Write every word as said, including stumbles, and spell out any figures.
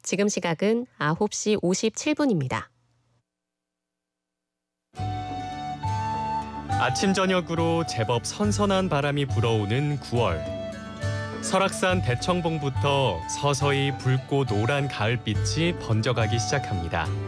지금 시각은 아홉 시 오십칠 분입니다. 아침 저녁으로 제법 선선한 바람이 불어오는 구월. 설악산 대청봉부터 서서히 붉고 노란 가을빛이 번져가기 시작합니다.